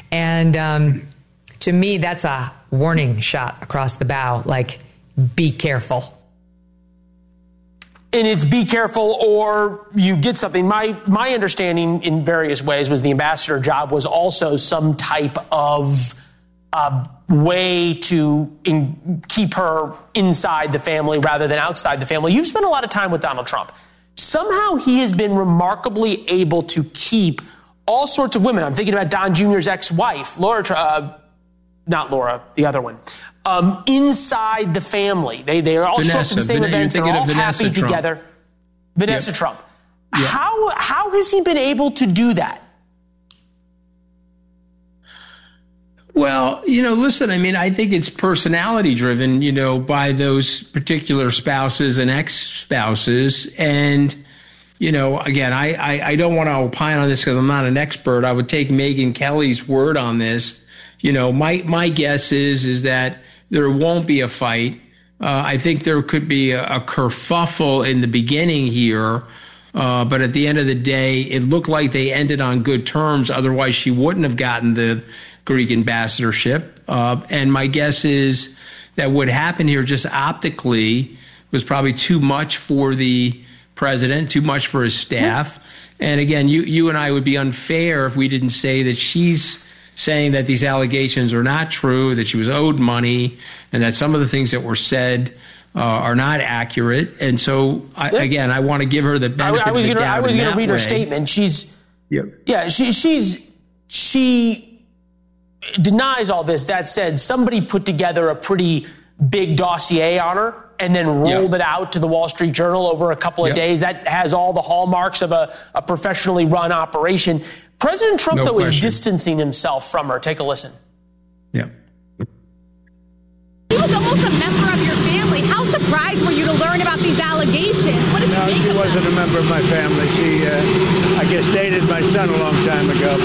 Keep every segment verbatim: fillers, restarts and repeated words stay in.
And um, to me, that's a warning shot across the bow. Like, be careful. And it's be careful or you get something. My my understanding in various ways was the ambassador job was also some type of uh, way to in, keep her inside the family rather than outside the family. You've spent a lot of time with Donald Trump. Somehow he has been remarkably able to keep all sorts of women. I'm thinking about Don Junior's ex-wife, Laura, uh, not Laura, the other one. Um, inside the family. They they are all show up at the same Van- events. They're all happy Trump. together. Vanessa yep. Trump. Yep. How how has he been able to do that? Well, you know, listen, I mean, I think it's personality driven, you know, by those particular spouses and ex-spouses. And, you know, again, I, I, I don't want to opine on this because I'm not an expert. I would take Megyn Kelly's word on this. You know, my my guess is is that there won't be a fight. Uh, I think there could be a, a kerfuffle in the beginning here, uh, but at the end of the day, it looked like they ended on good terms. Otherwise, she wouldn't have gotten the Greek ambassadorship. Uh, and my guess is that what happened here just optically was probably too much for the president, too much for his staff. And again, you you and I would be unfair if we didn't say that she's saying that these allegations are not true, that she was owed money, and that some of the things that were said uh, are not accurate. And so, I, again, I want to give her the benefit I, I was of the gonna, doubt. I was going to read way. her statement. She's, yep. yeah, she, she's, she denies all this. That said, somebody put together a pretty big dossier on her and then rolled yep. it out to the Wall Street Journal over a couple of yep. days. That has all the hallmarks of a, a professionally run operation. President Trump, no though, question. is distancing himself from her. Take a listen. Yeah. He was almost a member of your family. How surprised were you to learn about these allegations? What did no, you think she of wasn't them? a member of my family. She, uh, I guess, dated my son a long time ago.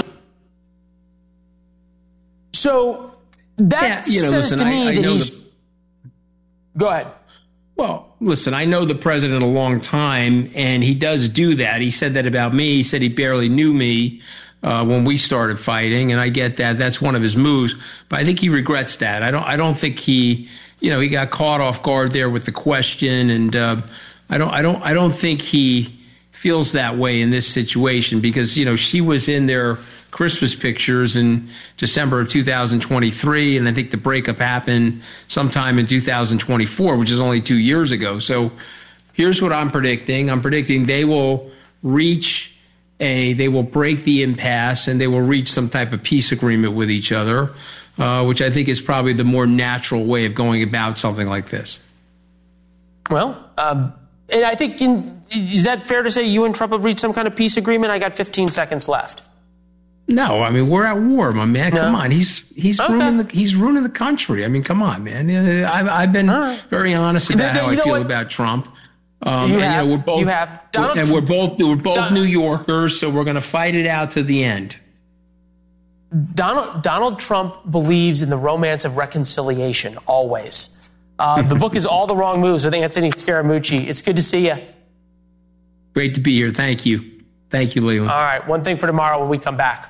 So that yeah, you know, says listen, to me I, I that know he's... the... Go ahead. Well, listen, I know the president a long time, and he does do that. He said that about me. He said he barely knew me uh, when we started fighting, and I get that. That's one of his moves. But I think he regrets that. I don't. I don't think he, you know, he got caught off guard there with the question, and uh, I don't. I don't. I don't think he feels that way in this situation because you know she was in their Christmas pictures in December of two thousand twenty-three, and I think the breakup happened sometime in two thousand twenty-four, which is only two years ago. So here's what I'm predicting. I'm predicting they will reach a, they will break the impasse and they will reach some type of peace agreement with each other, uh, which I think is probably the more natural way of going about something like this. Well, um, and I think, in, is that fair to say you and Trump have reached some kind of peace agreement? I got fifteen seconds left. No, I mean we're at war, my man. No. Come on, he's he's okay. ruining the he's ruining the country. I mean, come on, man. I've I've been right. very honest about the, the, how I feel what? about Trump. Um, you, and, have, you know, we're both, you have. Donald and we're both we're both Don- New Yorkers, so we're going to fight it out to the end. Donald Donald Trump believes in the romance of reconciliation always. Uh, the book is All the Wrong Moves with Anthony Scaramucci. It's good to see you. Great to be here. Thank you. Thank you, Leland. All right. One thing for tomorrow when we come back.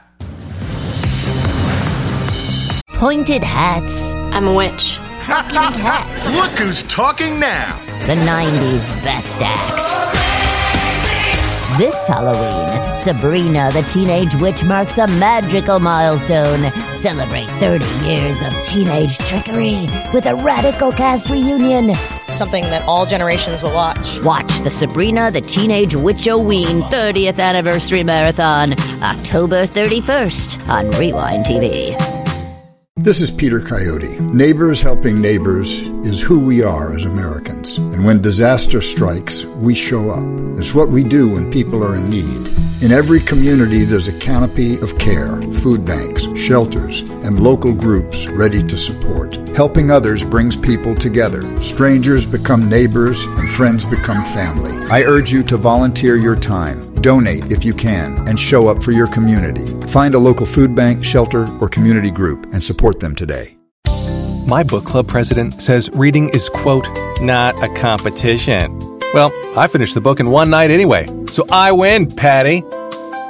Pointed hats. I'm a witch. Talking hats. Look who's talking now. The nineties best acts. This Halloween, Sabrina the Teenage Witch marks a magical milestone. Celebrate thirty years of teenage trickery with a radical cast reunion. Something that all generations will watch. Watch the Sabrina the Teenage Witch-O-Ween thirtieth Anniversary Marathon, October thirty-first on Rewind T V. This is Peter Coyote. Neighbors helping neighbors is who we are as Americans. And when disaster strikes, we show up. It's what we do when people are in need. In every community, there's a canopy of care, food banks, shelters, and local groups ready to support. Helping others brings people together. Strangers become neighbors, and friends become family. I urge you to volunteer your time. Donate if you can, and show up for your community. Find a local food bank, shelter, or community group and support them today. My book club president says reading is, quote, not a competition. Well, I finished the book in one night anyway, so I win, Patty.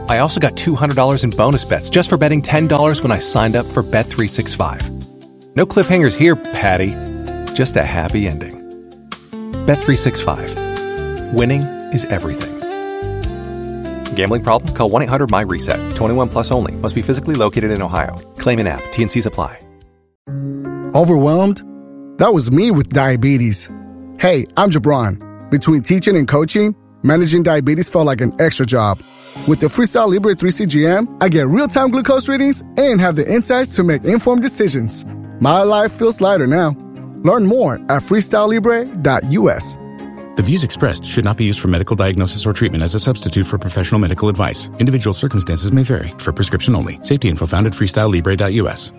I also got two hundred dollars in bonus bets just for betting ten dollars when I signed up for Bet three sixty-five. No cliffhangers here, Patty. Just a happy ending. Bet three sixty-five. Winning is everything. Gambling problem? Call one eight hundred M Y reset. twenty-one plus only. Must be physically located in Ohio. Claim in app. T N Cs apply. Overwhelmed? That was me with diabetes. Hey, I'm Jabron. Between teaching and coaching, managing diabetes felt like an extra job. With the Freestyle Libre three C G M, I get real-time glucose readings and have the insights to make informed decisions. My life feels lighter now. Learn more at freestyle libre dot U S. The views expressed should not be used for medical diagnosis or treatment as a substitute for professional medical advice. Individual circumstances may vary. For prescription only. Safety info found at freestyle libre dot U S.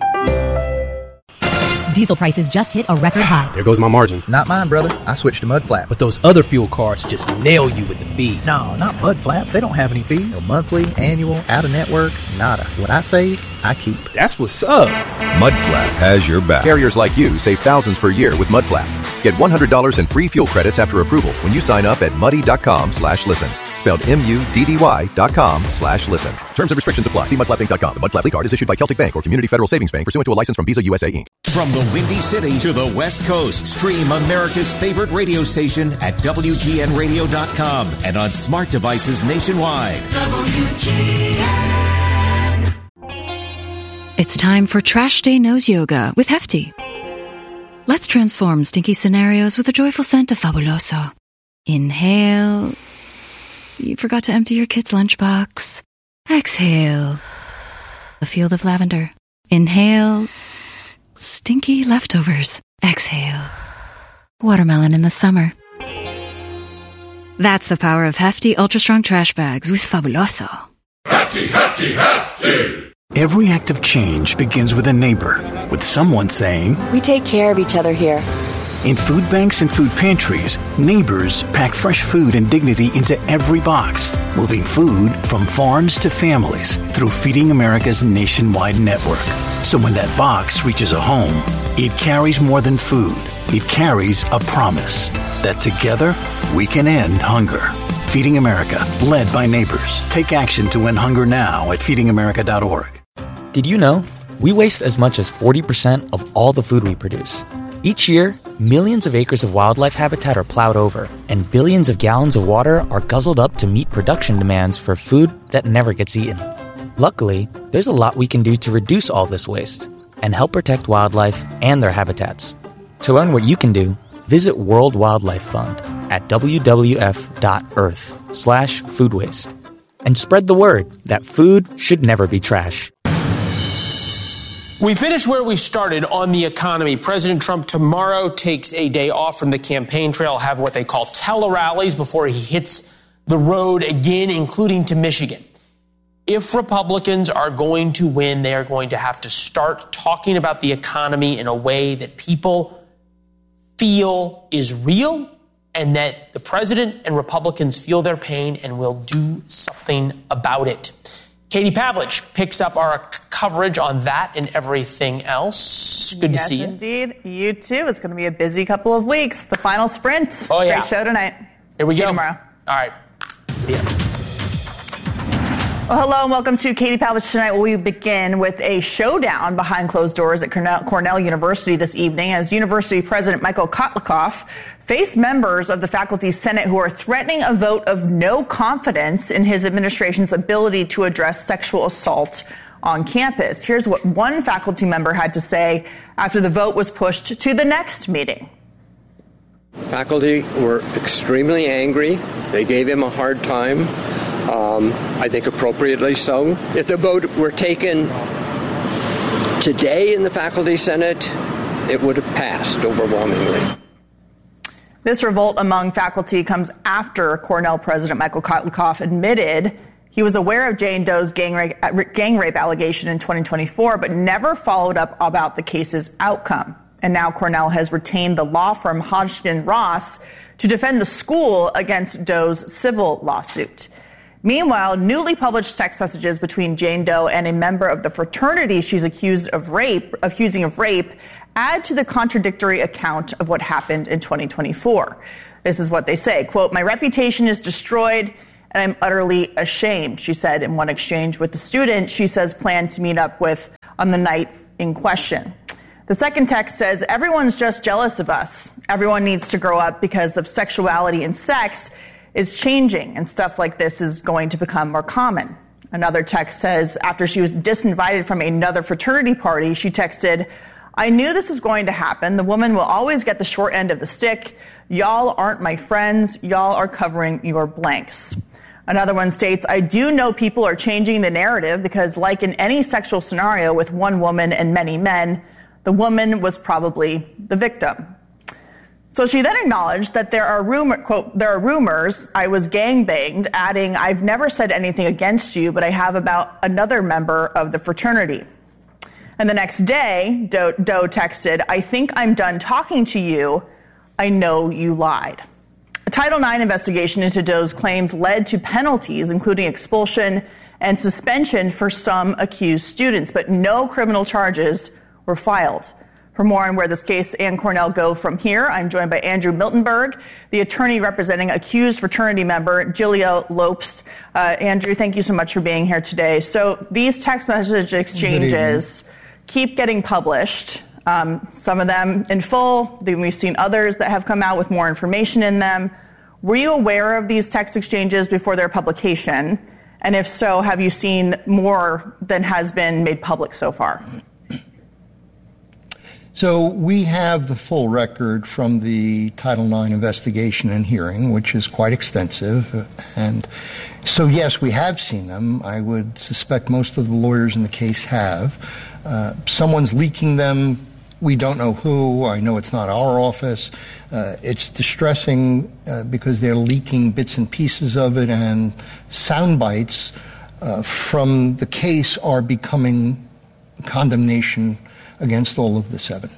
Diesel prices just hit a record high. There goes my margin. Not mine, brother. I switched to Mudflap. But those other fuel cards just nail you with the fees. No, not Mudflap. They don't have any fees. No monthly, annual, out-of-network, nada. What I save, I keep. That's what's up. Mudflap has your back. Carriers like you save thousands per year with Mudflap. Get one hundred dollars in free fuel credits after approval when you sign up at muddy.com slash listen. Spelled M-U-D-D-Y dot com slash listen. Terms and restrictions apply. See mudflap inc dot com. The Mudflap Fleet Card is issued by Celtic Bank or Community Federal Savings Bank pursuant to a license from Visa U S A, Incorporated. From the Windy City to the West Coast, stream America's favorite radio station at W G N radio dot com and on smart devices nationwide. W G N. It's time for Trash Day Nose Yoga with Hefty. Let's transform stinky scenarios with a joyful scent of Fabuloso. Inhale. You forgot to empty your kid's lunchbox. Exhale. A field of lavender. Inhale. Stinky leftovers. Exhale. Watermelon in the summer. That's the power of Hefty Ultra Strong Trash Bags with Fabuloso. Hefty, Hefty, Hefty! Every act of change begins with a neighbor, with someone saying, "We take care of each other here." In food banks and food pantries, neighbors pack fresh food and dignity into every box, moving food from farms to families through Feeding America's nationwide network. So when that box reaches a home, it carries more than food. It carries a promise that together we can end hunger. Feeding America, led by neighbors. Take action to end hunger now at feeding america dot org. Did you know we waste as much as forty percent of all the food we produce? Each year, millions of acres of wildlife habitat are plowed over, and billions of gallons of water are guzzled up to meet production demands for food that never gets eaten. Luckily, there's a lot we can do to reduce all this waste and help protect wildlife and their habitats. To learn what you can do, visit World Wildlife Fund at w w f dot earth slash food waste and spread the word that food should never be trash. We finished where we started on the economy. President Trump tomorrow takes a day off from the campaign trail, have what they call tele-rallies before he hits the road again, including to Michigan. If Republicans are going to win, they are going to have to start talking about the economy in a way that people feel is real and that the president and Republicans feel their pain and will do something about it. Katie Pavlich picks up our c- coverage on that and everything else. Good yes, to see you. Indeed. You too. It's going to be a busy couple of weeks. The final sprint. Oh, yeah. Great show tonight. Here we see go. you tomorrow. All right. See ya. Well, hello and welcome to Katie Pavlich Tonight. We begin with a showdown behind closed doors at Cornell, Cornell University this evening as University President Michael Kotlikoff faced members of the faculty senate who are threatening a vote of no confidence in his administration's ability to address sexual assault on campus. Here's what one faculty member had to say after the vote was pushed to the next meeting. Faculty were extremely angry. They gave him a hard time. Um, I think appropriately so. If the vote were taken today in the Faculty Senate, it would have passed overwhelmingly. This revolt among faculty comes after Cornell President Michael Kotlikoff admitted he was aware of Jane Doe's gang rape, gang rape allegation in twenty twenty-four, but never followed up about the case's outcome. And now Cornell has retained the law firm Hodgson Ross to defend the school against Doe's civil lawsuit. Meanwhile, newly published text messages between Jane Doe and a member of the fraternity she's accused of rape, accusing of rape, add to the contradictory account of what happened in twenty twenty-four. This is what they say, quote, "My reputation is destroyed and I'm utterly ashamed, she said in one exchange with the student she says planned to meet up with on the night in question. The second text says, everyone's just jealous of us. Everyone needs to grow up because of sexuality and sex is changing, and stuff like this is going to become more common. Another text says, after she was disinvited from another fraternity party, she texted, I knew this was going to happen. The woman will always get the short end of the stick. Y'all aren't my friends. Y'all are covering your blanks. Another one states, I do know people are changing the narrative because like in any sexual scenario with one woman and many men, the woman was probably the victim. So she then acknowledged that there are rumor, quote, there are rumors I was gangbanged, adding, I've never said anything against you, but I have about another member of the fraternity. And the next day, Doe, Doe texted, I think I'm done talking to you. I know you lied. A Title nine investigation into Doe's claims led to penalties, including expulsion and suspension for some accused students, but no criminal charges were filed. For more on where this case and Cornell go from here, I'm joined by Andrew Miltenberg, the attorney representing accused fraternity member Giulio Lopes. Uh, Andrew, thank you so much for being here today. So these text message exchanges keep getting published, um, some of them in full. Then we've seen others that have come out with more information in them. Were you aware of these text exchanges before their publication? And if so, have you seen more than has been made public so far? So we have the full record from the Title nine investigation and hearing, which is quite extensive. And so, yes, we have seen them. I would suspect most of the lawyers in the case have. Uh, someone's leaking them. We don't know who. I know it's not our office. Uh, it's distressing uh, because they're leaking bits and pieces of it, and sound bites uh, from the case are becoming condemnation against all of the seven.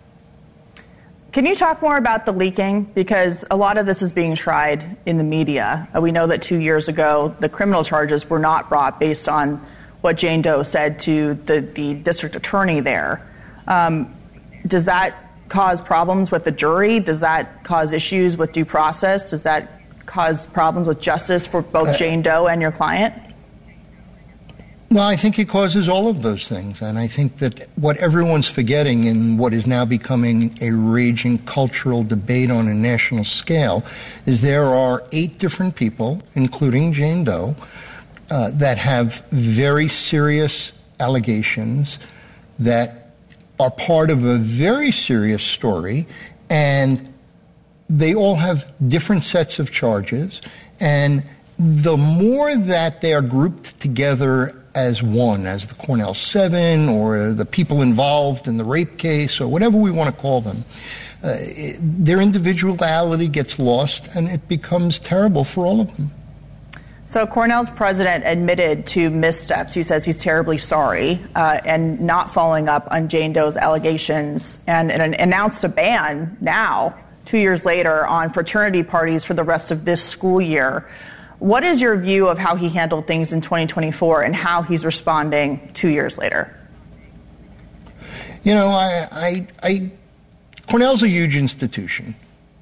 Can you talk more about the leaking? Because a lot of this is being tried in the media. Uh, we know that two years ago, the criminal charges were not brought based on what Jane Doe said to the, the district attorney there. Um, does that cause problems with the jury? Does that cause issues with due process? Does that cause problems with justice for both uh, Jane Doe and your client? Well, I think it causes all of those things. And I think that what everyone's forgetting in what is now becoming a raging cultural debate on a national scale is there are eight different people, including Jane Doe, uh, that have very serious allegations that are part of a very serious story, and they all have different sets of charges. And the more that they are grouped together as one, as the Cornell Seven or the people involved in the rape case or whatever we want to call them, uh, it, their individuality gets lost, and it becomes terrible for all of them. So Cornell's president admitted to missteps. He says he's terribly sorry uh, and not following up on Jane Doe's allegations, and, and announced a ban now, two years later, on fraternity parties for the rest of this school year. What is your view of how he handled things in twenty twenty-four and how he's responding two years later? You know, I, I, I Cornell's a huge institution.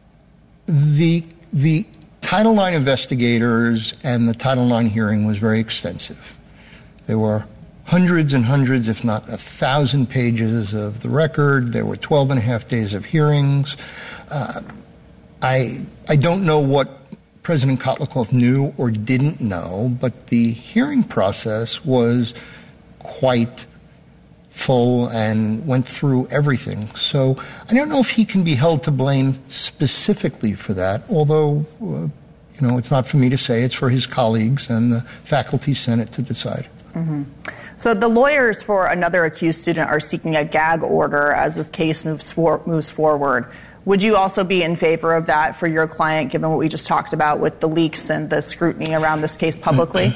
The the Title nine investigators and the Title nine hearing was very extensive. There were hundreds and hundreds, if not a thousand pages of the record. There were twelve and a half days of hearings. Uh, I I don't know what President Kotlikoff knew or didn't know, but the hearing process was quite full and went through everything. So I don't know if he can be held to blame specifically for that, although, uh, you know, it's not for me to say. It's for his colleagues and the faculty senate to decide. Mm-hmm. So the lawyers for another accused student are seeking a gag order as this case moves, for, moves forward. Would you also be in favor of that for your client, given what we just talked about with the leaks and the scrutiny around this case publicly?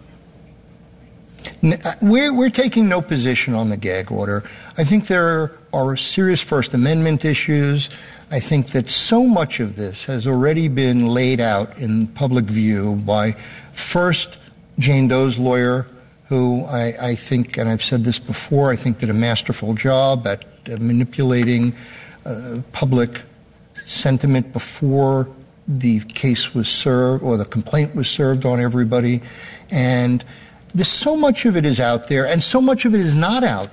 We're, we're taking no position on the gag order. I think there are serious First Amendment issues. I think that so much of this has already been laid out in public view by first Jane Doe's lawyer, who I, I think, and I've said this before, I think did a masterful job at uh, manipulating Uh, public sentiment before the case was served or the complaint was served on everybody. And there's so much of it is out there, and so much of it is not out